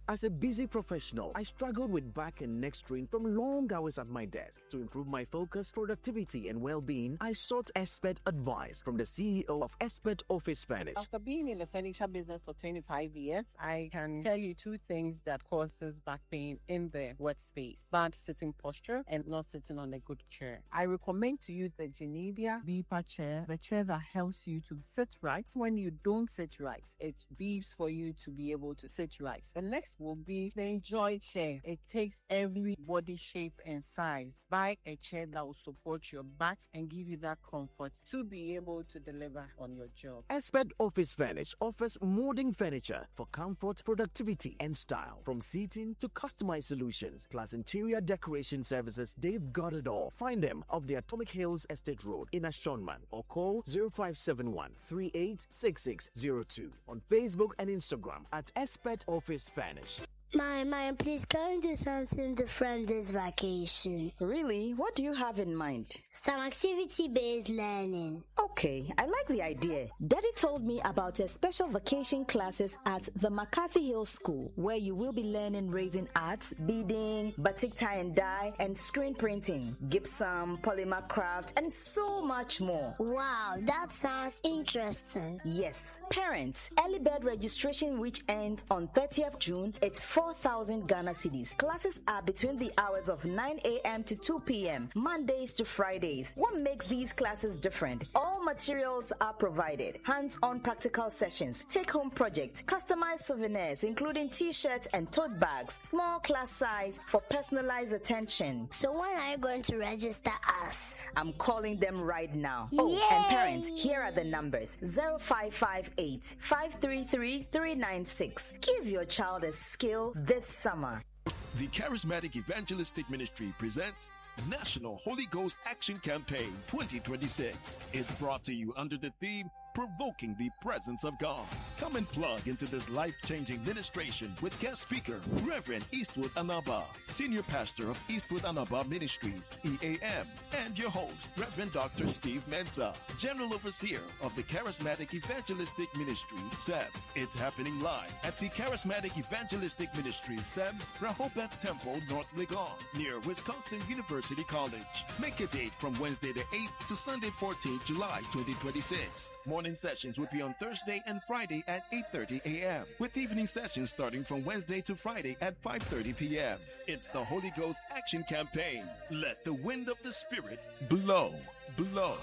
As a busy professional, I struggled with back and neck strain from long hours at my desk. To improve my focus, productivity, and well-being, I sought expert advice from the CEO of Expert Office Furnish. After being in the furniture business for 25 years, I can tell you two things that causes back pain in the workspace: bad sitting posture and not sitting on a good chair. I recommend to you the Genevia Beeper chair, the chair that helps you to sit right. When you don't sit right, it beeps for you to be able to sit right. The next will be the Enjoy chair. It takes every body shape and size. Buy a chair that will support your back and give you that comfort to be able to deliver on your job. Expert Office Furnish offers molding furniture for comfort, productivity, and style. From seating to customized solutions, plus interior decoration services, they've got it all. Find them off the Atomic Hills Estate Road in Ashonman or call 0571 386602 on Facebook and Instagram at Expert Office Furnish. Mom, please can you do something different this vacation? Really? What do you have in mind? Some activity-based learning. Okay, I like the idea. Daddy told me about a special vacation classes at the McCarthy Hill School, where you will be learning raising arts, beading, batik tie and dye, and screen printing, gypsum, polymer craft, and so much more. Wow, that sounds interesting. Yes. Parents, early bird registration which ends on 30th June, it's 4,000 Ghana cedis. Classes are between the hours of 9 a.m. to 2 p.m., Mondays to Fridays. What makes these classes different? All materials are provided. Hands-on practical sessions, take-home projects, customized souvenirs, including t-shirts and tote bags, small class size for personalized attention. So when are you going to register us? I'm calling them right now. Yay! Oh, and parents, here are the numbers: 0558 533 396. Give your child a skill this summer. The Charismatic Evangelistic Ministry presents National Holy Ghost Action Campaign 2026. It's brought to you under the theme Provoking the Presence of God. Come and plug into this life-changing ministration with guest speaker Reverend Eastwood Anaba, Senior Pastor of Eastwood Anaba Ministries, EAM, and your host, Reverend Dr. Steve Mensah, General Overseer of the Charismatic Evangelistic Ministry, SEM. It's happening live at the Charismatic Evangelistic Ministry, SEM, Rehoboth Temple, North Legon, near Wisconsin University College. Make a date from Wednesday the 8th to Sunday 14th July 2026. Morning sessions will be on Thursday and Friday at 8:30 a.m., with evening sessions starting from Wednesday to Friday at 5:30 p.m. It's the Holy Ghost Action Campaign. Let the wind of the Spirit blow, blow.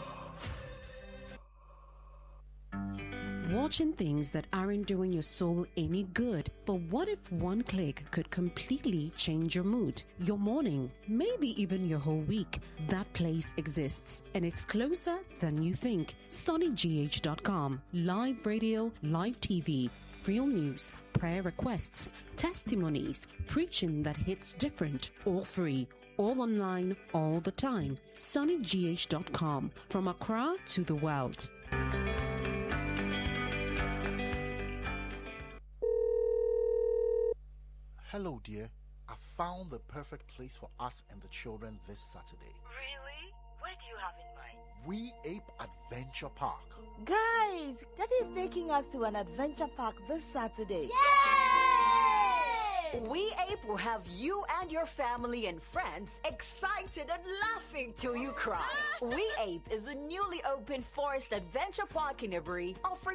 Watching things that aren't doing your soul any good. But what if one click could completely change your mood, your morning, maybe even your whole week? That place exists, and it's closer than you think. SonnyGH.com. Live radio, live TV, real news, prayer requests, testimonies, preaching that hits different, all free. All online, all the time. SonnyGH.com. From Accra to the world. Hello, dear. I found the perfect place for us and the children this Saturday. Really? Where do you have in mind? We Ape Adventure Park. Guys, Daddy is taking us to an adventure park this Saturday. Yay! We Ape will have you and your family and friends excited and laughing till you cry. We Ape is a newly opened forest adventure park in Ivory, offering